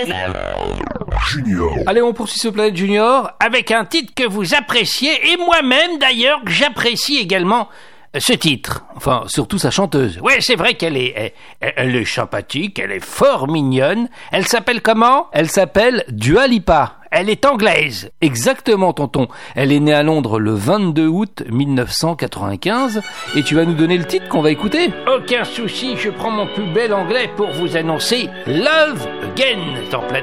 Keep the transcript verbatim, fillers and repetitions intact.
Junior. Allez, on poursuit ce Planète Junior avec un titre que vous appréciez, et moi-même d'ailleurs, que j'apprécie également ce titre. Enfin, surtout sa chanteuse. Ouais, c'est vrai qu'elle est, elle, elle est sympathique, elle est fort mignonne. Elle s'appelle comment ? Elle s'appelle Dua Lipa. Elle est anglaise. Exactement, tonton. Elle est née à Londres le vingt-deux août mille neuf cent quatre-vingt-quinze. Et tu vas nous donner le titre qu'on va écouter ? Aucun souci, je prends mon plus bel anglais pour vous annoncer Love Again, en pleine